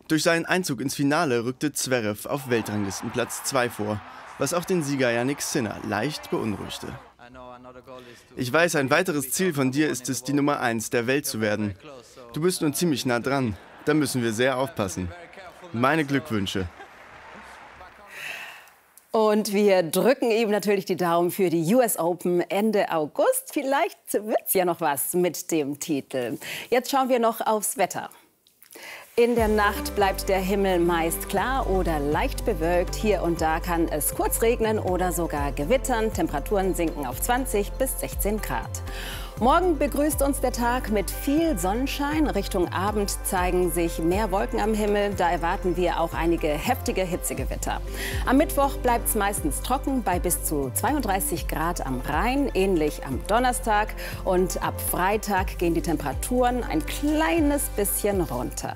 Durch seinen Einzug ins Finale rückte Zverev auf Weltranglistenplatz 2 vor, was auch den Sieger Jannik Sinner leicht beunruhigte. Ich weiß, ein weiteres Ziel von dir ist es, die Nummer 1 der Welt zu werden. Du bist nun ziemlich nah dran, da müssen wir sehr aufpassen. Meine Glückwünsche. Und wir drücken ihm natürlich die Daumen für die US Open Ende August. Vielleicht wird's ja noch was mit dem Titel. Jetzt schauen wir noch aufs Wetter. In der Nacht bleibt der Himmel meist klar oder leicht bewölkt. Hier und da kann es kurz regnen oder sogar gewittern. Temperaturen sinken auf 20 bis 16 Grad. Morgen begrüßt uns der Tag mit viel Sonnenschein. Richtung Abend zeigen sich mehr Wolken am Himmel. Da erwarten wir auch einige heftige Hitzegewitter. Am Mittwoch bleibt es meistens trocken bei bis zu 32 Grad am Rhein, ähnlich am Donnerstag. Und ab Freitag gehen die Temperaturen ein kleines bisschen runter.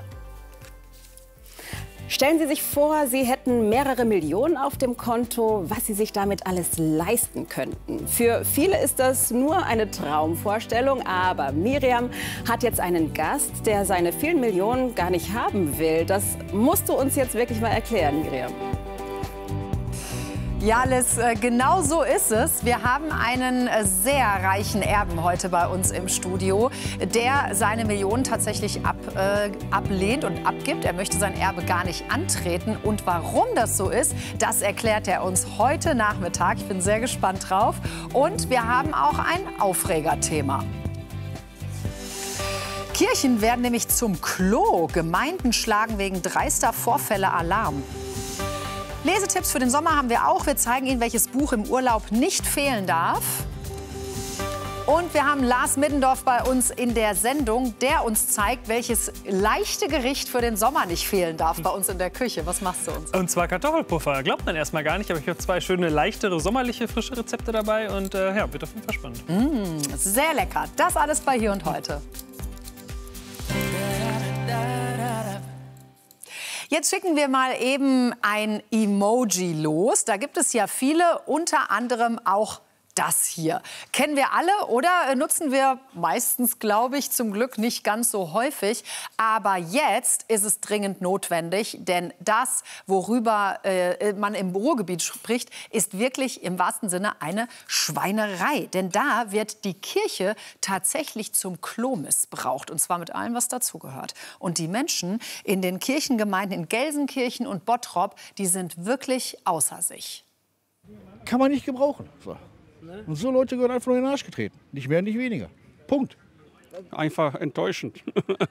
Stellen Sie sich vor, Sie hätten mehrere Millionen auf dem Konto, was Sie sich damit alles leisten könnten. Für viele ist das nur eine Traumvorstellung, aber Miriam hat jetzt einen Gast, der seine vielen Millionen gar nicht haben will. Das musst du uns jetzt wirklich mal erklären, Miriam. Ja, Liz, genau so ist es. Wir haben einen sehr reichen Erben heute bei uns im Studio, der seine Millionen tatsächlich ablehnt und abgibt. Er möchte sein Erbe gar nicht antreten. Und warum das so ist, das erklärt er uns heute Nachmittag. Ich bin sehr gespannt drauf. Und wir haben auch ein Aufregerthema. Kirchen werden nämlich zum Klo. Gemeinden schlagen wegen dreister Vorfälle Alarm. Lesetipps für den Sommer haben wir auch. Wir zeigen Ihnen, welches Buch im Urlaub nicht fehlen darf. Und wir haben Lars Middendorf bei uns in der Sendung, der uns zeigt, welches leichte Gericht für den Sommer nicht fehlen darf bei uns in der Küche. Was machst du uns? Und zwar Kartoffelpuffer. Glaubt man erstmal gar nicht, aber ich habe zwei schöne, leichtere, sommerliche, frische Rezepte dabei. Und ja, wird auf jeden Fall spannend. Sehr lecker. Das alles bei Hier und Heute. Jetzt schicken wir mal eben ein Emoji los. Da gibt es ja viele, unter anderem auch das hier. Kennen wir alle oder nutzen wir meistens, glaube ich, zum Glück nicht ganz so häufig. Aber jetzt ist es dringend notwendig, denn das, worüber man im Ruhrgebiet spricht, ist wirklich im wahrsten Sinne eine Schweinerei. Denn da wird die Kirche tatsächlich zum Klo missbraucht. Und zwar mit allem, was dazugehört. Und die Menschen in den Kirchengemeinden in Gelsenkirchen und Bottrop, die sind wirklich außer sich. Kann man nicht gebrauchen. Und so Leute gehören einfach nur in den Arsch getreten. Nicht mehr, nicht weniger. Punkt. Einfach enttäuschend.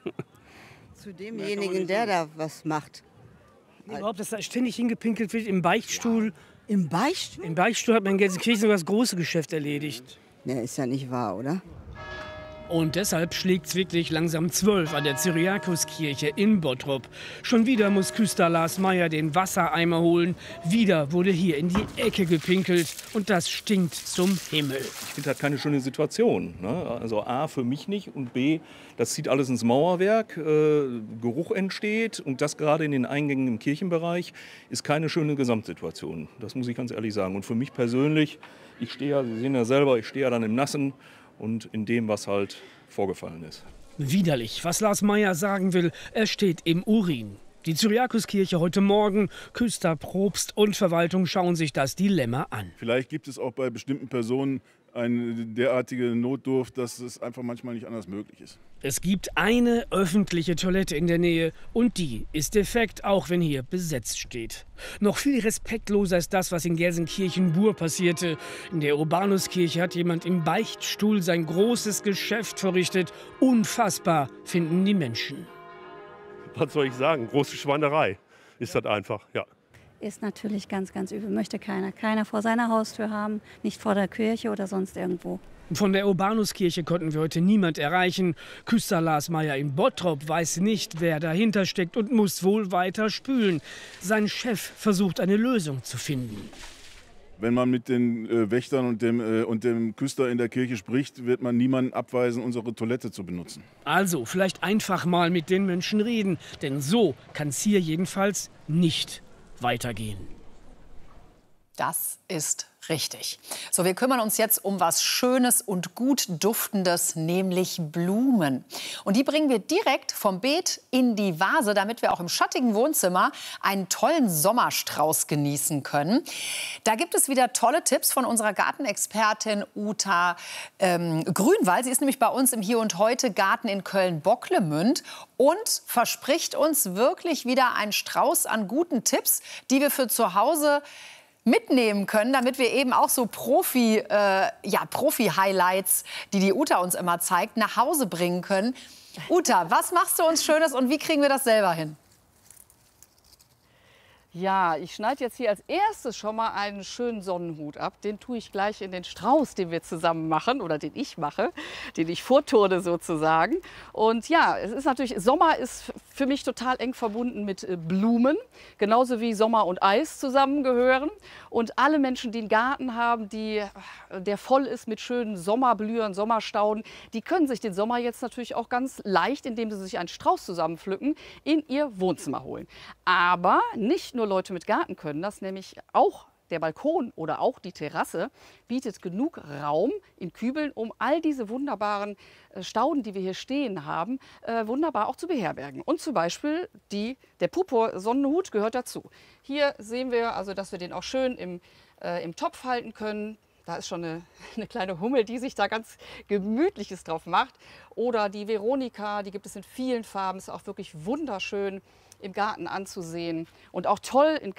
Zu demjenigen, der da was macht. Überhaupt, dass da ständig hingepinkelt wird im Beichtstuhl. Ja. Im Beichtstuhl? Im Beichtstuhl hat man in Gelsenkirchen sogar das große Geschäft erledigt. Ja, ist ja nicht wahr, oder? Und deshalb schlägt es wirklich langsam 12 an der Cyriakuskirche in Bottrop. Schon wieder muss Küster Lars Meyer den Wassereimer holen. Wieder wurde hier in die Ecke gepinkelt. Und das stinkt zum Himmel. Ich finde das keine schöne Situation. Ne? Also A, für mich nicht. Und B, das zieht alles ins Mauerwerk. Geruch entsteht. Und das gerade in den Eingängen im Kirchenbereich ist keine schöne Gesamtsituation. Das muss ich ganz ehrlich sagen. Und für mich persönlich, ich stehe ja, Sie sehen ja selber, ich stehe ja dann im Nassen. Und in dem, was halt vorgefallen ist. Widerlich, was Lars Meyer sagen will, er steht im Urin. Die Cyriakuskirche heute Morgen, Küster, Propst und Verwaltung schauen sich das Dilemma an. Vielleicht gibt es auch bei bestimmten Personen eine derartige Notdurft, dass es einfach manchmal nicht anders möglich ist. Es gibt eine öffentliche Toilette in der Nähe und die ist defekt, auch wenn hier besetzt steht. Noch viel respektloser ist das, was in Gelsenkirchen-Bur passierte. In der Urbanuskirche hat jemand im Beichtstuhl sein großes Geschäft verrichtet. Unfassbar, finden die Menschen. Was soll ich sagen? Große Schweinerei ist das einfach, ja. Ist natürlich ganz, ganz übel. Möchte keiner. Keiner vor seiner Haustür haben, nicht vor der Kirche oder sonst irgendwo. Von der Urbanuskirche konnten wir heute niemand erreichen. Küster Lars Meyer in Bottrop weiß nicht, wer dahinter steckt und muss wohl weiter spülen. Sein Chef versucht, eine Lösung zu finden. Wenn man mit den Wächtern und dem Küster in der Kirche spricht, wird man niemanden abweisen, unsere Toilette zu benutzen. Also vielleicht einfach mal mit den Menschen reden, denn so kann es hier jedenfalls nicht weitergehen. Das ist richtig. So, wir kümmern uns jetzt um was Schönes und gut Duftendes, nämlich Blumen. Und die bringen wir direkt vom Beet in die Vase, damit wir auch im schattigen Wohnzimmer einen tollen Sommerstrauß genießen können. Da gibt es wieder tolle Tipps von unserer Gartenexpertin Uta Grünwald. Sie ist nämlich bei uns im Hier und Heute Garten in Köln-Bocklemünd und verspricht uns wirklich wieder einen Strauß an guten Tipps, die wir für zu Hause mitnehmen können, damit wir eben auch so Profi-Highlights, die Uta uns immer zeigt, nach Hause bringen können. Uta, was machst du uns Schönes und wie kriegen wir das selber hin? Ja, ich schneide jetzt hier als erstes schon mal einen schönen Sonnenhut ab. Den tue ich gleich in den Strauß, den wir zusammen machen oder den ich mache, den ich vorturne sozusagen. Und ja, es ist natürlich, Sommer ist für mich total eng verbunden mit Blumen, genauso wie Sommer und Eis zusammengehören. Und alle Menschen, die einen Garten haben, der voll ist mit schönen Sommerblühern, Sommerstauden, die können sich den Sommer jetzt natürlich auch ganz leicht, indem sie sich einen Strauß zusammenpflücken, in ihr Wohnzimmer holen. Aber nicht nur Leute mit Garten können das, nämlich auch der Balkon oder auch die Terrasse bietet genug Raum in Kübeln, um all diese wunderbaren Stauden, die wir hier stehen haben, wunderbar auch zu beherbergen. Und zum Beispiel der Purpur-Sonnenhut gehört dazu. Hier sehen wir also, dass wir den auch schön im Topf halten können. Da ist schon eine kleine Hummel, die sich da ganz Gemütliches drauf macht. Oder die Veronika, die gibt es in vielen Farben, ist auch wirklich wunderschön im Garten anzusehen und auch toll in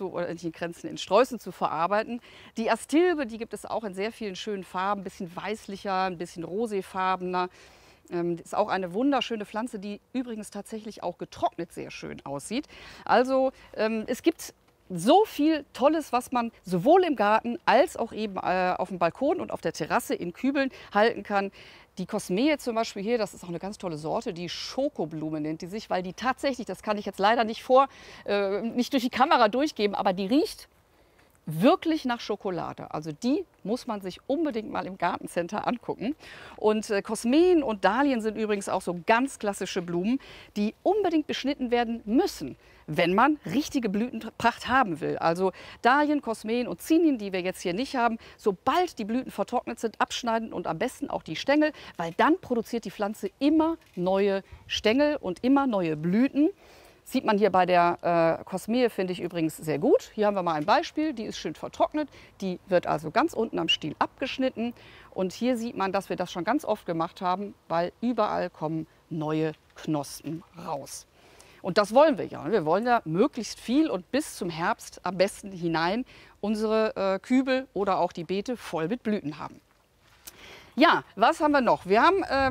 in Sträußen zu verarbeiten. Die Astilbe, die gibt es auch in sehr vielen schönen Farben, ein bisschen weißlicher, ein bisschen roséfarbener. Ist auch eine wunderschöne Pflanze, die übrigens tatsächlich auch getrocknet sehr schön aussieht. Also es gibt so viel Tolles, was man sowohl im Garten als auch eben auf dem Balkon und auf der Terrasse in Kübeln halten kann. Die Cosmee zum Beispiel hier, das ist auch eine ganz tolle Sorte, die Schokoblume nennt die sich, weil die tatsächlich, das kann ich jetzt leider nicht durch die Kamera durchgeben, aber die riecht wirklich nach Schokolade. Also die muss man sich unbedingt mal im Gartencenter angucken. Und Cosmeen und Dahlien sind übrigens auch so ganz klassische Blumen, die unbedingt beschnitten werden müssen, wenn man richtige Blütenpracht haben will. Also Dahlien, Cosmeen und Zinien, die wir jetzt hier nicht haben, sobald die Blüten vertrocknet sind, abschneiden und am besten auch die Stängel, weil dann produziert die Pflanze immer neue Stängel und immer neue Blüten. Sieht man hier bei der Cosmee, finde ich übrigens sehr gut. Hier haben wir mal ein Beispiel, die ist schön vertrocknet. Die wird also ganz unten am Stiel abgeschnitten. Und hier sieht man, dass wir das schon ganz oft gemacht haben, weil überall kommen neue Knospen raus. Und das wollen wir ja. Wir wollen ja möglichst viel und bis zum Herbst am besten hinein unsere Kübel oder auch die Beete voll mit Blüten haben. Ja, was haben wir noch? Ich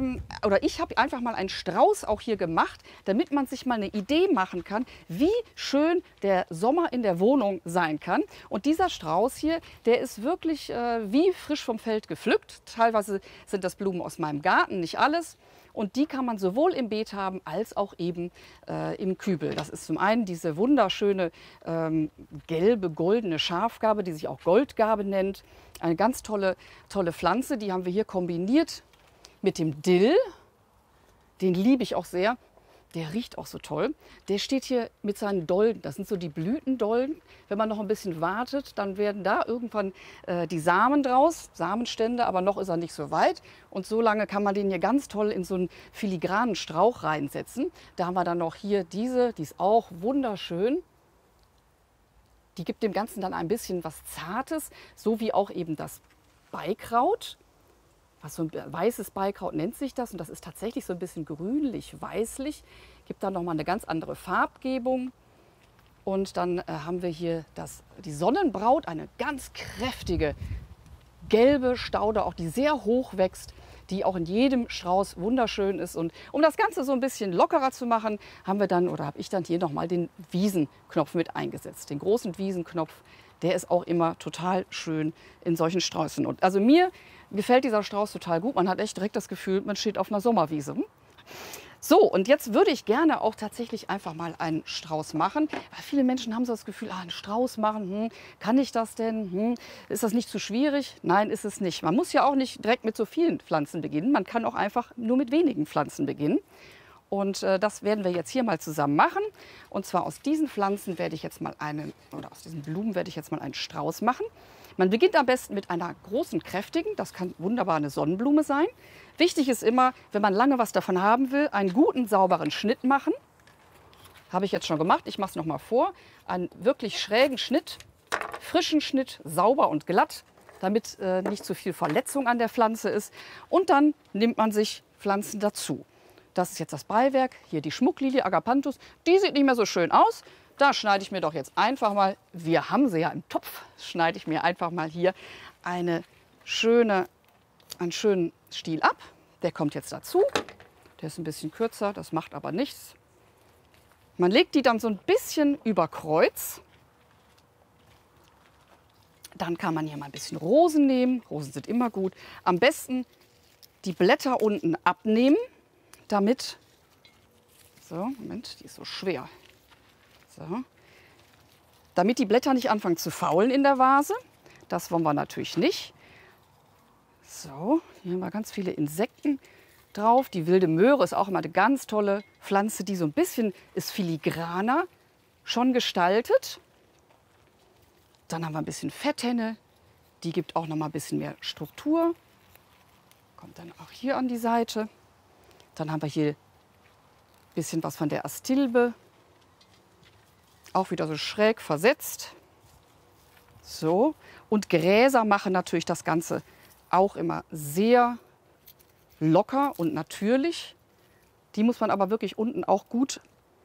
habe einfach mal einen Strauß auch hier gemacht, damit man sich mal eine Idee machen kann, wie schön der Sommer in der Wohnung sein kann. Und dieser Strauß hier, der ist wirklich wie frisch vom Feld gepflückt. Teilweise sind das Blumen aus meinem Garten, nicht alles. Und die kann man sowohl im Beet haben, als auch eben im Kübel. Das ist zum einen diese wunderschöne gelbe, goldene Schafgarbe, die sich auch Goldgarbe nennt. Eine ganz tolle Pflanze, die haben wir hier kombiniert mit dem Dill. Den liebe ich auch sehr. Der riecht auch so toll. Der steht hier mit seinen Dolden. Das sind so die Blütendolden. Wenn man noch ein bisschen wartet, dann werden da irgendwann die Samen draus, Samenstände, aber noch ist er nicht so weit. Und so lange kann man den hier ganz toll in so einen filigranen Strauch reinsetzen. Da haben wir dann noch hier diese, die ist auch wunderschön. Die gibt dem Ganzen dann ein bisschen was Zartes, so wie auch eben das Beikraut. So ein weißes Beikraut nennt sich das und das ist tatsächlich so ein bisschen grünlich-weißlich. Gibt dann nochmal eine ganz andere Farbgebung. Und dann haben wir hier die Sonnenbraut, eine ganz kräftige gelbe Staude, auch die sehr hoch wächst, die auch in jedem Strauß wunderschön ist. Und um das Ganze so ein bisschen lockerer zu machen, habe ich dann hier nochmal den Wiesenknopf mit eingesetzt. Den großen Wiesenknopf, der ist auch immer total schön in solchen Sträußen. Und also mir gefällt dieser Strauß total gut. Man hat echt direkt das Gefühl, man steht auf einer Sommerwiese. So, und jetzt würde ich gerne auch tatsächlich einfach mal einen Strauß machen. Weil viele Menschen haben so das Gefühl, einen Strauß machen, kann ich das denn? Ist das nicht zu schwierig? Nein, ist es nicht. Man muss ja auch nicht direkt mit so vielen Pflanzen beginnen. Man kann auch einfach nur mit wenigen Pflanzen beginnen. Und das werden wir jetzt hier mal zusammen machen. Und zwar aus diesen Pflanzen werde ich jetzt mal aus diesen Blumen werde ich jetzt mal einen Strauß machen. Man beginnt am besten mit einer großen, kräftigen. Das kann wunderbar eine Sonnenblume sein. Wichtig ist immer, wenn man lange was davon haben will, einen guten, sauberen Schnitt machen. Habe ich jetzt schon gemacht. Ich mache es noch mal vor. Einen wirklich schrägen Schnitt, frischen Schnitt, sauber und glatt, damit nicht zu viel Verletzung an der Pflanze ist. Und dann nimmt man sich Pflanzen dazu. Das ist jetzt das Beiwerk. Hier die Schmucklilie, Agapanthus. Die sieht nicht mehr so schön aus. Da schneide ich mir doch jetzt einfach mal, wir haben sie ja im Topf, schneide ich mir einfach mal hier einen schönen Stiel ab. Der kommt jetzt dazu. Der ist ein bisschen kürzer, das macht aber nichts. Man legt die dann so ein bisschen über Kreuz. Dann kann man hier mal ein bisschen Rosen nehmen. Rosen sind immer gut. Am besten die Blätter unten abnehmen, damit, so, Moment, die ist so schwer. So. Damit die Blätter nicht anfangen zu faulen in der Vase. Das wollen wir natürlich nicht. So, hier haben wir ganz viele Insekten drauf. Die wilde Möhre ist auch immer eine ganz tolle Pflanze, die so ein bisschen ist filigraner schon gestaltet. Dann haben wir ein bisschen Fetthenne. Die gibt auch noch mal ein bisschen mehr Struktur. Kommt dann auch hier an die Seite. Dann haben wir hier ein bisschen was von der Astilbe. Auch wieder so schräg versetzt. So. Und Gräser machen natürlich das Ganze auch immer sehr locker und natürlich. Die muss man aber wirklich unten auch gut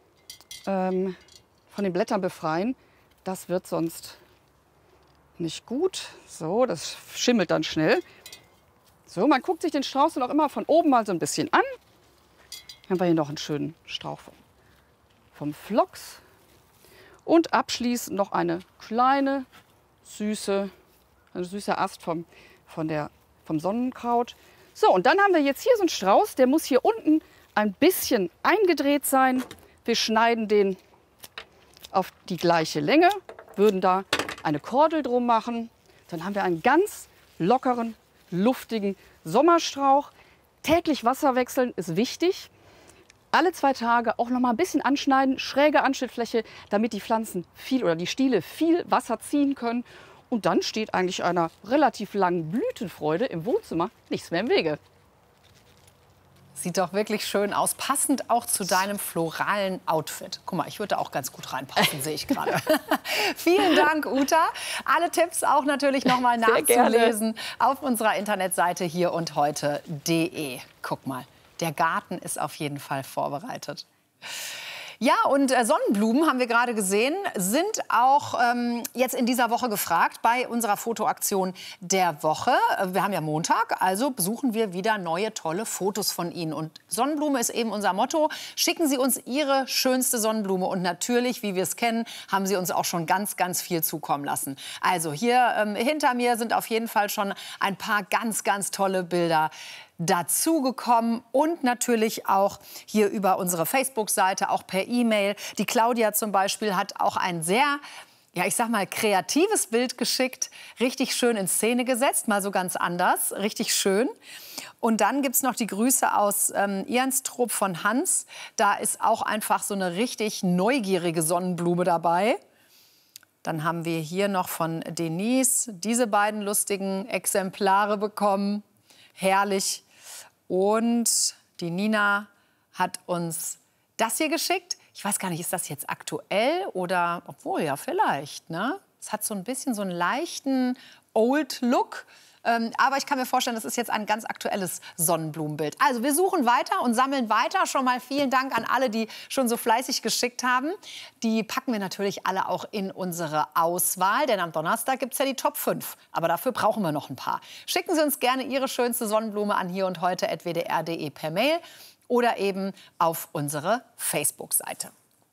von den Blättern befreien. Das wird sonst nicht gut. So, das schimmelt dann schnell. So, man guckt sich den Strauß dann auch immer von oben mal so ein bisschen an. Dann haben wir hier noch einen schönen Strauch vom Phlox. Und abschließend noch eine kleine, süße Ast vom Sonnenkraut. So, und dann haben wir jetzt hier so einen Strauß, der muss hier unten ein bisschen eingedreht sein. Wir schneiden den auf die gleiche Länge, würden da eine Kordel drum machen. Dann haben wir einen ganz lockeren, luftigen Sommerstrauch. Täglich Wasser wechseln ist wichtig. Alle 2 Tage auch noch mal ein bisschen anschneiden, schräge Anschnittfläche, damit die Pflanzen die Stiele viel Wasser ziehen können. Und dann steht eigentlich einer relativ langen Blütenfreude im Wohnzimmer nichts mehr im Wege. Sieht doch wirklich schön aus, passend auch zu deinem floralen Outfit. Guck mal, ich würde da auch ganz gut reinpassen, sehe ich gerade. Vielen Dank, Uta. Alle Tipps auch natürlich noch mal nachzulesen auf unserer Internetseite hierundheute.de. Guck mal, der Garten ist auf jeden Fall vorbereitet. Ja, und Sonnenblumen, haben wir gerade gesehen, sind auch jetzt in dieser Woche gefragt bei unserer Fotoaktion der Woche. Wir haben ja Montag, also besuchen wir wieder neue, tolle Fotos von Ihnen. Und Sonnenblume ist eben unser Motto. Schicken Sie uns Ihre schönste Sonnenblume. Und natürlich, wie wir es kennen, haben Sie uns auch schon ganz, ganz viel zukommen lassen. Also hier hinter mir sind auf jeden Fall schon ein paar ganz, ganz tolle Bilder dazugekommen und natürlich auch hier über unsere Facebook-Seite, auch per E-Mail. Die Claudia zum Beispiel hat auch ein sehr, ja, ich sag mal, kreatives Bild geschickt, richtig schön in Szene gesetzt, mal so ganz anders, richtig schön. Und dann gibt es noch die Grüße aus Ianstrup von Hans. Da ist auch einfach so eine richtig neugierige Sonnenblume dabei. Dann haben wir hier noch von Denise diese beiden lustigen Exemplare bekommen. Herrlich. Und die Nina hat uns das hier geschickt. Ich weiß gar nicht, ist das jetzt aktuell oder, obwohl, ja, vielleicht, ne? Es hat so ein bisschen so einen leichten Old-Look. Aber ich kann mir vorstellen, das ist jetzt ein ganz aktuelles Sonnenblumenbild. Also wir suchen weiter und sammeln weiter. Schon mal vielen Dank an alle, die schon so fleißig geschickt haben. Die packen wir natürlich alle auch in unsere Auswahl. Denn am Donnerstag gibt es ja die Top 5. Aber dafür brauchen wir noch ein paar. Schicken Sie uns gerne Ihre schönste Sonnenblume an hierundheute@wdr.de per Mail oder eben auf unsere Facebook-Seite.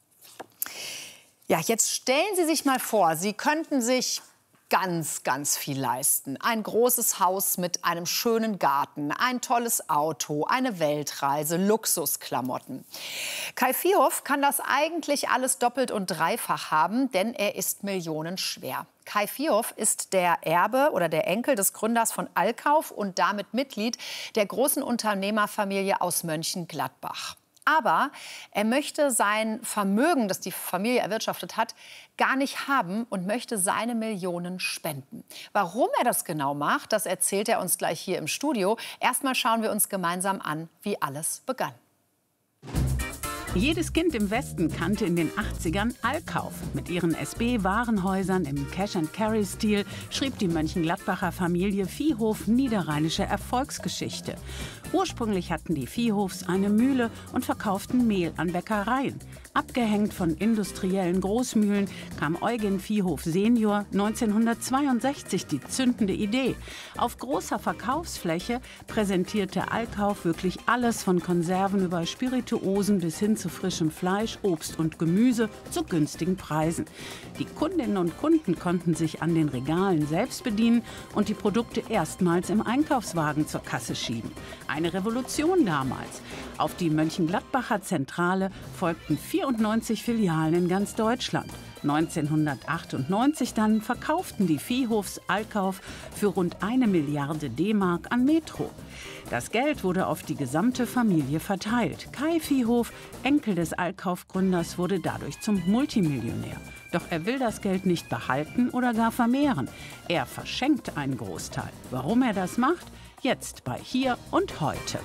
Ja, jetzt stellen Sie sich mal vor, Sie könnten sich ganz, ganz viel leisten. Ein großes Haus mit einem schönen Garten, ein tolles Auto, eine Weltreise, Luxusklamotten. Kai Vierhoff kann das eigentlich alles doppelt und dreifach haben, denn er ist millionenschwer. Kai Vierhoff ist der Erbe oder der Enkel des Gründers von Allkauf und damit Mitglied der großen Unternehmerfamilie aus Mönchengladbach. Aber er möchte sein Vermögen, das die Familie erwirtschaftet hat, gar nicht haben und möchte seine Millionen spenden. Warum er das genau macht, das erzählt er uns gleich hier im Studio. Erstmal schauen wir uns gemeinsam an, wie alles begann. Jedes Kind im Westen kannte in den 80ern Allkauf. Mit ihren SB-Warenhäusern im Cash-and-Carry-Stil schrieb die Mönchengladbacher Familie Viehhof niederrheinische Erfolgsgeschichte. Ursprünglich hatten die Viehhofs eine Mühle und verkauften Mehl an Bäckereien. Abgehängt von industriellen Großmühlen kam Eugen Viehhof Senior 1962 die zündende Idee. Auf großer Verkaufsfläche präsentierte Allkauf wirklich alles von Konserven über Spirituosen bis hin zu frischem Fleisch, Obst und Gemüse zu günstigen Preisen. Die Kundinnen und Kunden konnten sich an den Regalen selbst bedienen und die Produkte erstmals im Einkaufswagen zur Kasse schieben. Eine Revolution damals. Auf die Mönchengladbacher Zentrale folgten 94 Filialen in ganz Deutschland. 1998 dann verkauften die Viehhofs Allkauf für rund 1 Milliarde D-Mark an Metro. Das Geld wurde auf die gesamte Familie verteilt. Kai Viehhof, Enkel des Allkauf-Gründers, wurde dadurch zum Multimillionär. Doch er will das Geld nicht behalten oder gar vermehren. Er verschenkt einen Großteil. Warum er das macht? Jetzt bei Hier und Heute.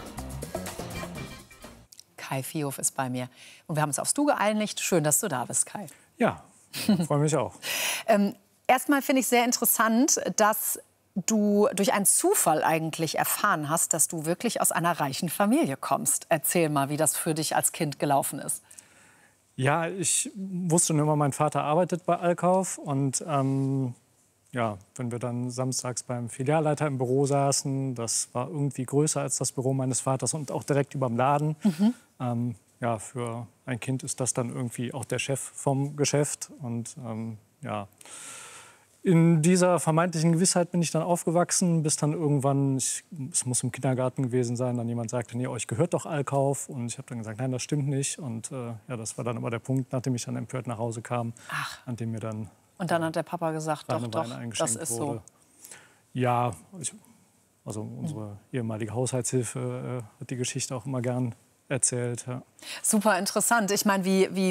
Kai Viehhof ist bei mir. Und wir haben uns aufs Du geeinigt. Schön, dass du da bist, Kai. Ja, freue mich auch. Erstmal finde ich sehr interessant, dass du durch einen Zufall eigentlich erfahren hast, dass du wirklich aus einer reichen Familie kommst. Erzähl mal, wie das für dich als Kind gelaufen ist. Ja, ich wusste schon immer, mein Vater arbeitet bei Allkauf. Und ja, wenn wir dann samstags beim Filialleiter im Büro saßen, das war irgendwie größer als das Büro meines Vaters und auch direkt über dem Laden. Ja, für ein Kind ist das dann irgendwie auch der Chef vom Geschäft. Und ja, in dieser vermeintlichen Gewissheit bin ich dann aufgewachsen, bis dann irgendwann, es muss im Kindergarten gewesen sein, dann jemand sagte, nee, euch gehört doch Allkauf. Und ich habe dann gesagt, nein, das stimmt nicht. Und ja, das war dann immer der Punkt, nachdem ich dann empört nach Hause kam, an dem mir dann... Und dann hat der Papa gesagt, doch, das ist so. Ja, also unsere ehemalige Haushaltshilfe hat die Geschichte auch immer gern erzählt. Ja. Super interessant. Ich meine,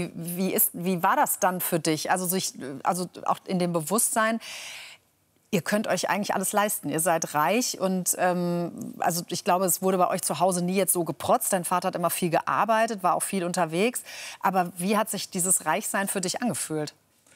wie war das dann für dich? Also auch in dem Bewusstsein, ihr könnt euch eigentlich alles leisten. Ihr seid reich und also ich glaube, es wurde bei euch zu Hause nie jetzt so geprotzt. Dein Vater hat immer viel gearbeitet, war auch viel unterwegs. Aber wie hat sich dieses Reichsein für dich angefühlt?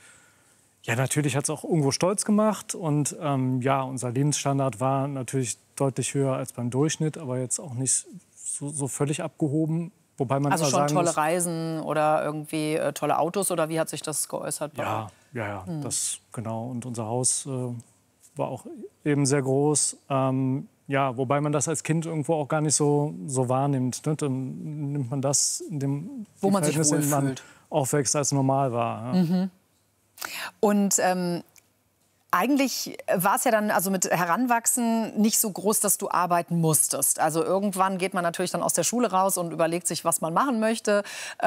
Ja, natürlich hat es auch irgendwo stolz gemacht. Und ja, unser Lebensstandard war natürlich deutlich höher als beim Durchschnitt, aber jetzt auch nicht so völlig abgehoben. Wobei man also schon sagen tolle muss, Reisen oder irgendwie tolle Autos oder wie hat sich das geäußert? Ja, das genau. Und unser Haus war auch eben sehr groß. Ja, wobei man das als Kind irgendwo auch gar nicht so wahrnimmt. Ne? Dann nimmt man das in dem wo man sich wohlfühlt, man aufwächst, als normal war. Ja. Mhm. Und eigentlich war es ja dann also mit Heranwachsen nicht so groß, dass du arbeiten musstest. Also irgendwann geht man natürlich dann aus der Schule raus und überlegt sich, was man machen möchte.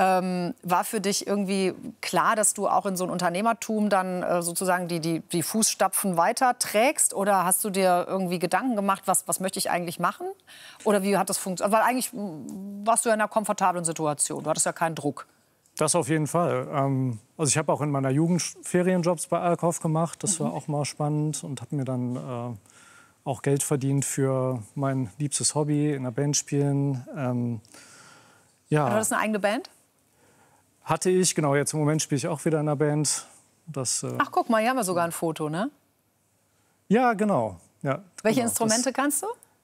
War für dich irgendwie klar, dass du auch in so ein Unternehmertum dann sozusagen die Fußstapfen weiterträgst? Oder hast du dir irgendwie Gedanken gemacht, was möchte ich eigentlich machen? Oder wie hat das funktioniert? Weil eigentlich warst du ja in einer komfortablen Situation. Du hattest ja keinen Druck. Das auf jeden Fall. Also ich habe auch in meiner Jugend Ferienjobs bei Allkauf gemacht. Das war auch mal spannend und habe mir dann auch Geld verdient für mein liebstes Hobby, in einer Band spielen. Ja. Du hattest eine eigene Band? Hatte ich, genau. Jetzt im Moment spiele ich auch wieder in einer Band. Das, ach, guck mal, hier haben wir sogar ein Foto, ne? Ja, genau. Ja, welche genau. Instrumente kannst du?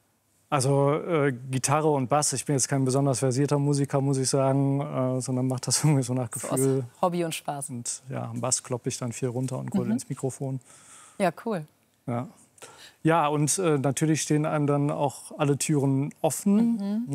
Also Gitarre und Bass. Ich bin jetzt kein besonders versierter Musiker, muss ich sagen, sondern mache das irgendwie so nach Gefühl. So Hobby und Spaß. Und ja, am Bass kloppe ich dann viel runter und gröle ins Mikrofon. Ja, cool. Ja, ja und natürlich stehen einem dann auch alle Türen offen.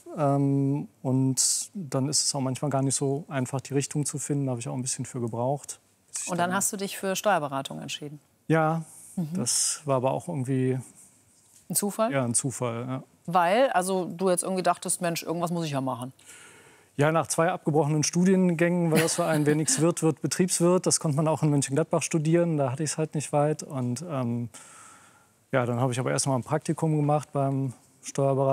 Ne? Und dann ist es auch manchmal gar nicht so einfach, die Richtung zu finden. Da habe ich auch ein bisschen für gebraucht. Und dann hast du dich für Steuerberatung entschieden? Ja, das war aber auch irgendwie... Ein Zufall? Ja, ein Zufall, ja. Weil, also du jetzt irgendwie dachtest, Mensch, irgendwas muss ich ja machen. Ja, nach 2 abgebrochenen Studiengängen war das für einen, wer nichts wird, wird Betriebswirt. Das konnte man auch in Mönchengladbach studieren, da hatte ich es halt nicht weit. Und ja, dann habe ich aber erst mal ein Praktikum gemacht beim Steuerberater.